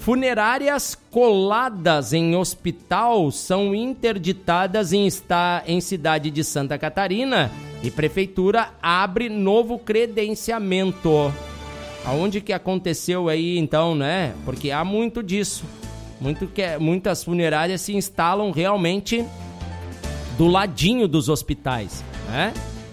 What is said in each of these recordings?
Funerárias coladas em hospital são interditadas em cidade de Santa Catarina e prefeitura abre novo credenciamento. Aonde que aconteceu aí então, né? Porque há muito disso. Muitas funerárias se instalam realmente do ladinho dos hospitais, né?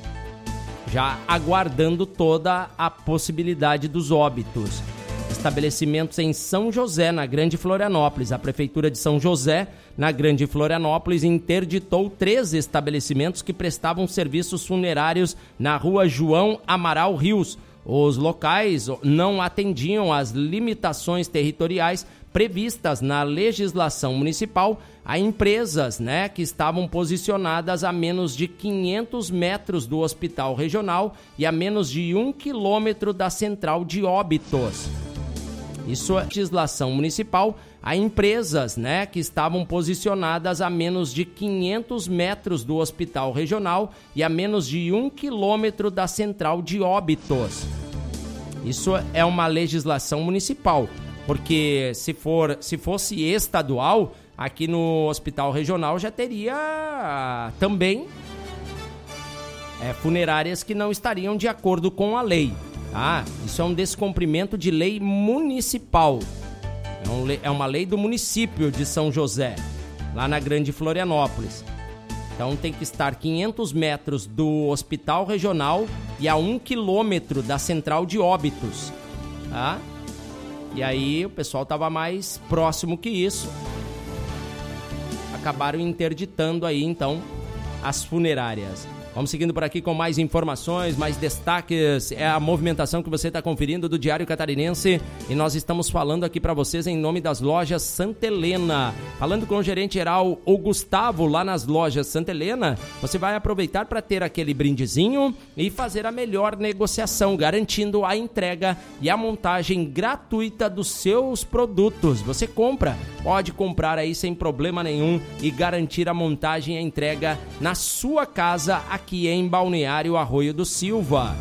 Já aguardando toda a possibilidade dos óbitos. Estabelecimentos em São José, na Grande Florianópolis. A Prefeitura de São José, na Grande Florianópolis, interditou 3 estabelecimentos que prestavam serviços funerários na rua João Amaral Rios. Os locais não atendiam às limitações territoriais previstas na legislação municipal a empresas, né, que estavam posicionadas a menos de 500 metros do hospital regional e a menos de 1 quilômetro da central de óbitos. Isso é legislação municipal a empresas, né, que estavam posicionadas a menos de 500 metros do hospital regional e a menos de 1 quilômetro da central de óbitos. Isso é uma legislação municipal, porque se fosse estadual, aqui no hospital regional já teria também funerárias que não estariam de acordo com a lei. Isso é um descumprimento de lei municipal. É uma lei do município de São José, lá na Grande Florianópolis. Então tem que estar 500 metros do hospital regional e a 1 quilômetro da central de óbitos. Tá? E aí o pessoal estava mais próximo que isso. Acabaram interditando aí então as funerárias. Vamos seguindo por aqui com mais informações, mais destaques. É a movimentação que você está conferindo do Diário Catarinense. E nós estamos falando aqui para vocês em nome das lojas Santa Helena. Falando com o gerente geral, o Gustavo, lá nas lojas Santa Helena, você vai aproveitar para ter aquele brindezinho e fazer a melhor negociação, garantindo a entrega e a montagem gratuita dos seus produtos. Você pode comprar aí sem problema nenhum e garantir a montagem e a entrega na sua casa aqui em Balneário Arroio do Silva.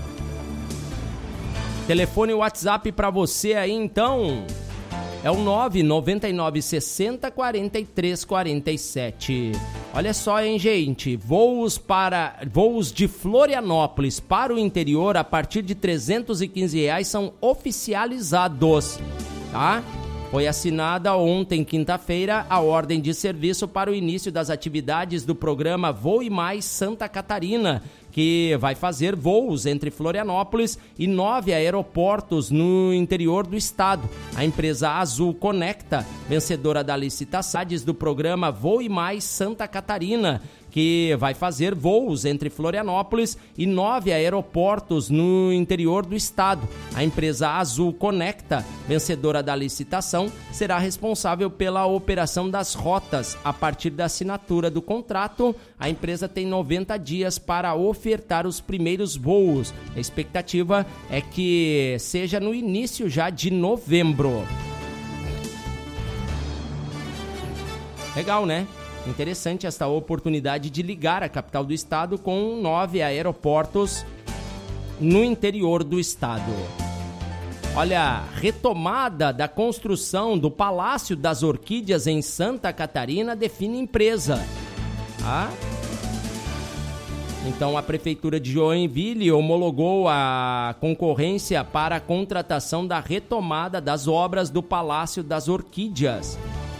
Telefone e WhatsApp para você aí então é o 999 60 43 47. Olha só, hein, gente, voos de Florianópolis para o interior a partir de R$315 são oficializados, tá? Foi assinada ontem, quinta-feira, a ordem de serviço para o início das atividades do programa Voe Mais Santa Catarina, que vai fazer voos entre Florianópolis e 9 aeroportos no interior do estado. A empresa Azul Conecta, vencedora da licitação do programa Voe Mais Santa Catarina, que vai fazer voos entre Florianópolis e 9 aeroportos no interior do estado. A empresa Azul Conecta, vencedora da licitação, será responsável pela operação das rotas. A partir da assinatura do contrato, a empresa tem 90 dias para ofertar os primeiros voos. A expectativa é que seja no início já de novembro. Legal, né? Interessante esta oportunidade de ligar a capital do estado com 9 aeroportos no interior do estado. Olha, retomada da construção do Palácio das Orquídeas em Santa Catarina define empresa. Então, a Prefeitura de Joinville homologou a concorrência para a contratação da retomada das obras do Palácio das Orquídeas.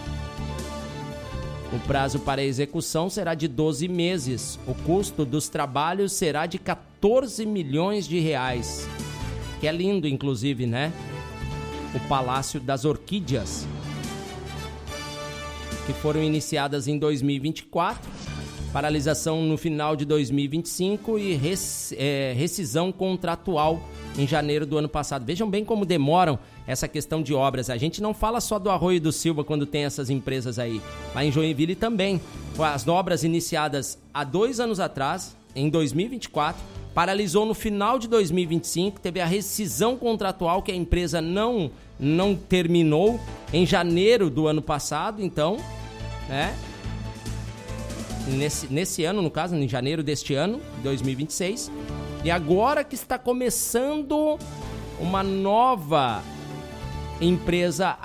O prazo para a execução será de 12 meses. O custo dos trabalhos será de 14 milhões de reais. Que é lindo, inclusive, né? O Palácio das Orquídeas. Que foram iniciadas em 2024. Paralisação no final de 2025 e rescisão contratual em janeiro do ano passado. Vejam bem como demoram essa questão de obras. A gente não fala só do Arroio do Silva quando tem essas empresas aí. Lá em Joinville também. As obras iniciadas há 2 anos atrás, em 2024, paralisou no final de 2025, teve a rescisão contratual que a empresa não terminou em janeiro do ano passado, então, né? Nesse ano, no caso, em janeiro deste ano, 2026, e agora que está começando uma nova empresa